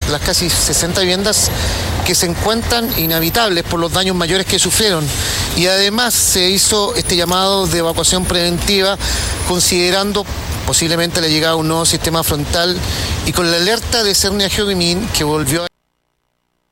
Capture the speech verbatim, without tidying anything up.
las casi sesenta viviendas que se encuentran inhabitables por los daños mayores que sufrieron. Y además se hizo este llamado de evacuación preventiva considerando posiblemente la llegada de un nuevo sistema frontal y con la alerta de Cernia Geoguimín que volvió a